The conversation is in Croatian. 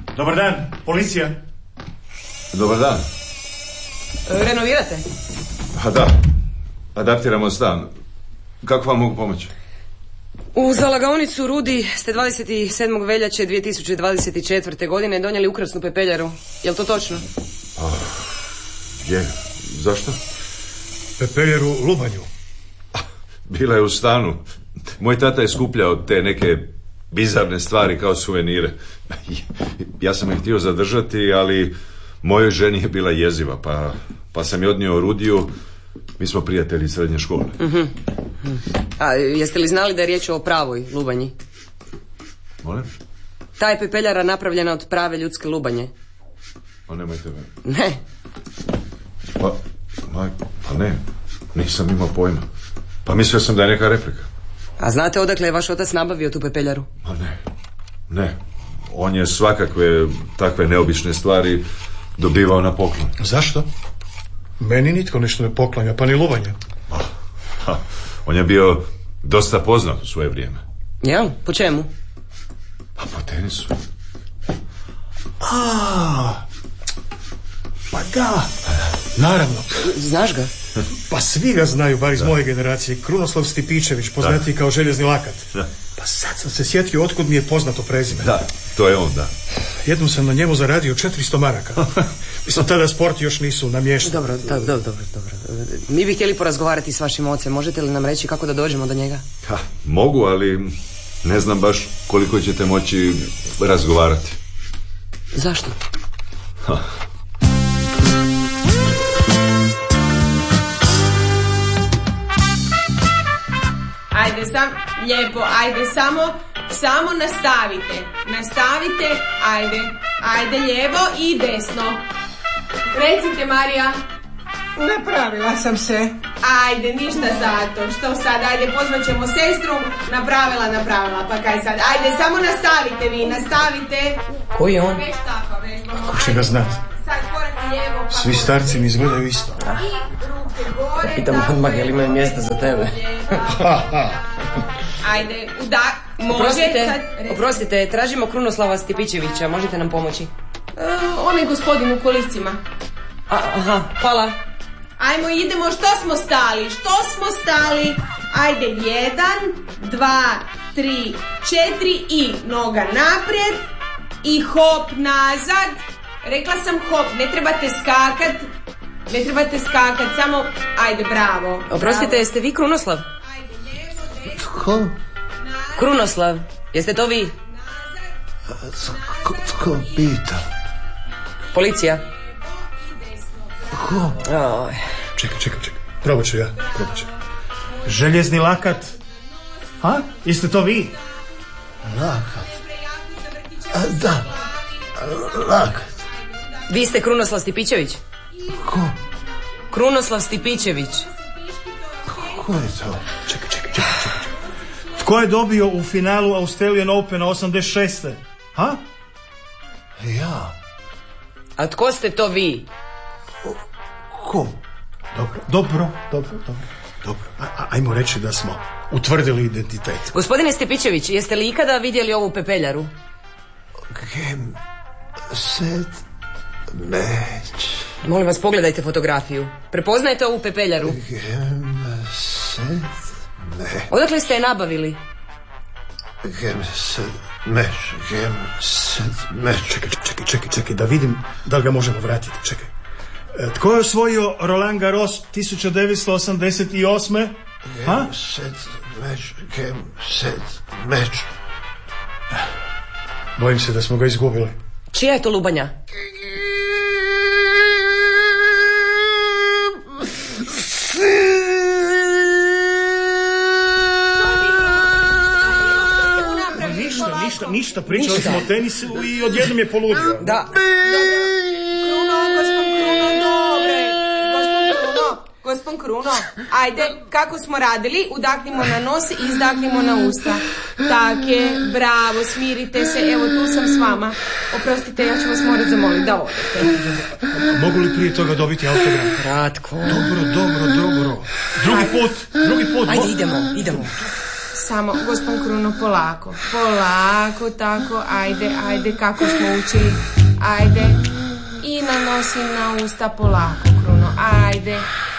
Dobar dan, policija. Dobar dan. Renovirate? A da, adaptiramo stan. Kako vam mogu pomoći? U zalagaonicu Rudi ste 27. veljače 2024. godine donijeli ukrasnu pepeljaru. Je li to točno? Je. Zašto? Pepeljaru Lubanju. Bila je u stanu. Moj tata je skupljao te neke bizarne stvari kao suvenire. Ja sam je htio zadržati, ali mojoj ženi je bila jeziva, pa sam je odnio Rudiju. Mi smo prijatelji iz srednje škole. A jeste li znali da je riječ o pravoj lubanji? Molim? Ta je pepeljara napravljena od prave ljudske lubanje. Pa nemojte me. Ne. Pa ne, nisam imao pojma. Pa mislio sam da je neka replika. A znate odakle je vaš otac nabavio tu pepeljaru? Pa ne. On je svakakve takve neobične stvari dobivao na poklon. Zašto? Meni nitko ništa ne poklanja, pa ni lubanja. On je bio dosta poznat u svoje vrijeme. Jel? Po čemu? Pa po tenisu. Pa da, naravno. Znaš ga? Pa svi ga znaju, bar iz moje generacije. Krunoslav Stipičević, poznatiji kao Željezni lakat. Da. Pa sad sam se sjetio otkud mi je poznato prezime. Da, to je on, da. Jednom sam na njemu zaradio 400 maraka. Mislim, tada sport još nisu namješteni. Dobro. Mi bi htjeli porazgovarati s vašim ocem. Možete li nam reći kako da dođemo do njega? Mogu, ali ne znam baš koliko ćete moći razgovarati. Zašto? Ajde, lijepo, ajde, samo nastavite, ajde, lijevo i desno. Recite, Marija. Napravila sam se. Ajde, ništa zato, što sad, ajde, pozvat ćemo sestru, napravila, pa kaj sad, ajde, samo nastavite. Koji je on? Već tako, Kako će ga znati? Sad korak lijevo. Svi starci mi izgledaju isto. I ruke gore. Pitam odmah, je li imaju mjesta za tebe? Ajde, Oprostite, tražimo Krunoslava Stipičevića, možete nam pomoći? Onaj gospodin u kolicima. Aha, hvala. Ajmo, idemo, što smo stali? Ajde, 1, 2, 3, 4 i noga naprijed i hop nazad. Rekla sam hop, ne trebate skakat, samo, ajde, bravo. Oprostite, jeste vi Krunoslav? Ajde, lijevo, desno. Tko? Krunoslav, jeste to vi? Tko pita? Policija. Tko? Čekaj. Probat ću ja. Željezni lakat. Jeste to vi? Lakat. Da. Lakat. Vi ste Krunoslav Stipičević? Ko? Krunoslav Stipičević. Ko je to? Čekaj. Tko je dobio u finalu Australian Opena 86. Ja. A tko ste to vi? Ko? Dobro. Ajmo reći da smo utvrdili identitet. Gospodine Stipičević, jeste li ikada vidjeli ovu pepeljaru? Meć. Molim vas, pogledajte fotografiju. Prepoznajete ovu pepeljaru? Odakle ste je nabavili? Čekaj, da vidim da li ga možemo vratiti. Čekaj. Tko je osvojio Roland Garros 1988? Meč. Bojim se da smo ga izgubili. Čija je to lubanja? Ništa, pričali smo o tenisu i odjednom je poludio. Da. Gospon Kruno, ajde, kako smo radili, udahnimo na nos i izdahnimo na usta. Tak je, bravo, smirite se, evo tu sam s vama. Oprostite, ja ću vas morati zamoliti da odete. Mogu li prije toga dobiti autograf? Kratko. Dobro. Drugi put. Ajde, idemo. Samo, gospon Kruno, polako. Polako, tako, ajde, kako smo učili. Ajde. I nanosim na usta polako, Kruno, ajde.